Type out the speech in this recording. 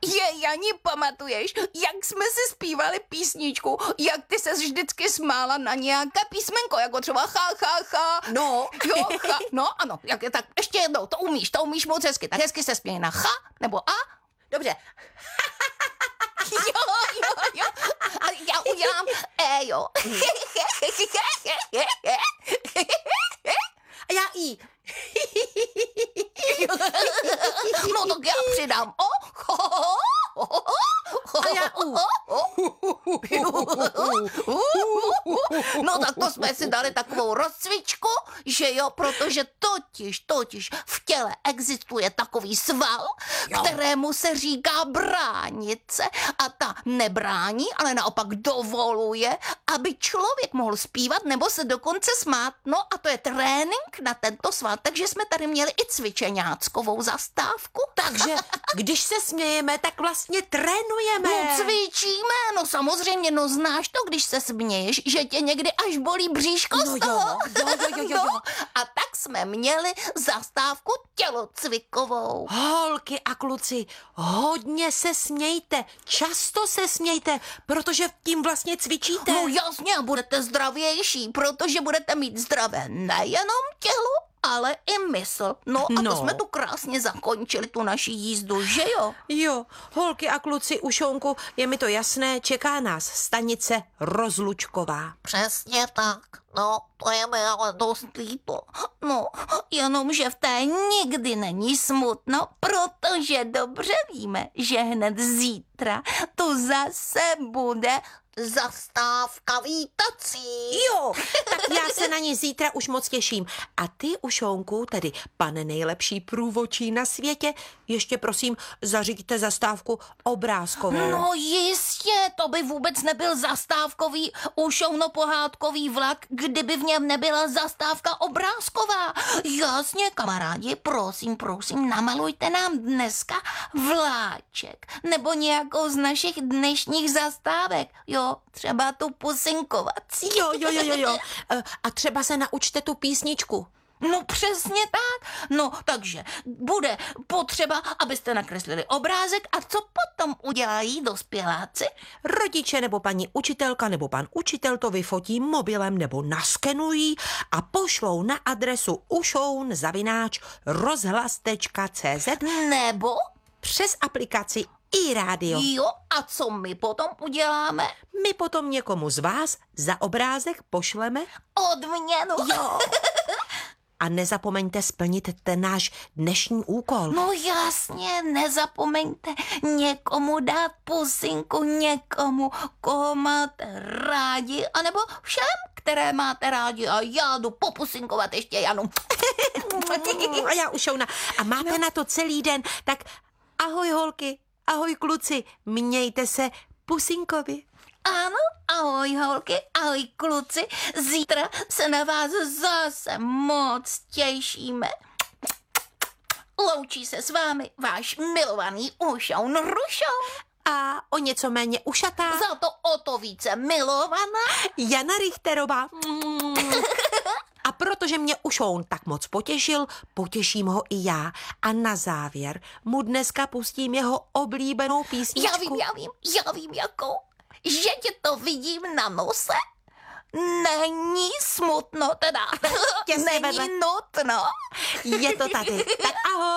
Jani, pamatuješ, jak jsme si zpívali písničku, jak ty ses vždycky smála na nějaké písmenko, jako třeba ha. No. Jo, ha, no ano, jak je tak, ještě jednou, to umíš moc hezky, tak hezky se směj na ha, nebo a. Dobře. Jo. A já udělám jo. A já i. No tak já přidám A já u. No tak to jsme si dali takovou rozcvičku, že jo, protože totiž v těle existuje takový sval, kterému se říká bránice a ta nebrání, ale naopak dovoluje, aby člověk mohl zpívat nebo se dokonce smát. No a to je trénink na tento sval, takže jsme tady měli i cvičeňáckovou zastávku. Takže když se smějeme, tak vlastně trénujeme. No cvičíme, no samozřejmě, no znáš to, když se směješ, že tě někdy až bolí bříško z toho. Jo. No, a tak jsme měli zastávku tělocvikovou. Holky a kluci, hodně se smějte, často se smějte, protože tím vlastně cvičíte. No jasně, a budete zdravější, protože budete mít zdravé nejenom tělo, ale i mysl. No a to jsme tu krásně zakončili, tu naši jízdu, že jo? Jo, holky a kluci, Ušonku, je mi to jasné, čeká nás stanice Rozlučková. Přesně tak. No, to je mi ale dost líto. No, jenomže v té nikdy není smutno, protože dobře víme, že hned zítra to zase bude zastávka vítací. Jo, tak já se na ní zítra už moc těším. A ty, Ušonku, tedy pane nejlepší průvodčí na světě, ještě prosím zařiďte zastávku obrázkovou. No jistě, to by vůbec nebyl zastávkový ušouno-pohádkový vlak, kdyby v něm nebyla zastávka obrázková. Jasně, kamarádi, prosím, namalujte nám dneska vláček nebo nějakou z našich dnešních zastávek. Jo, třeba tu pusinkovací. Jo. A třeba se naučte tu písničku. No přesně tak. No takže bude potřeba, abyste nakreslili obrázek a co potom udělají dospěláci? Rodiče nebo paní učitelka nebo pan učitel to vyfotí mobilem nebo naskenují a pošlou na adresu ušoun@rozhlas.cz Nebo? přes aplikaci iRádio. Jo, a co my potom uděláme? My potom někomu z vás za obrázek pošleme Odměnu. Jo. A nezapomeňte splnit ten náš dnešní úkol. No jasně, nezapomeňte někomu dát pusinku, někomu, koho máte rádi, anebo všem, které máte rádi. A já jdu popusinkovat ještě Janu. A já Ušouna. A máte na to celý den, tak ahoj holky, ahoj kluci, mějte se pusinkovi. Ano, ahoj holky, ahoj kluci, zítra se na vás zase moc těšíme. Loučí se s vámi váš milovaný Ušoun Rušoun. A o něco méně ušatá Za to o to více milovaná Jana Richterová. A protože mě Ušoun tak moc potěšil, potěším ho i já. A na závěr mu dneska pustím jeho oblíbenou písničku. Já vím jakou. Že tě to vidím na nose. Není smutno teda. Těsně vedle. Není nutno. Je to tady. Tak ahoj.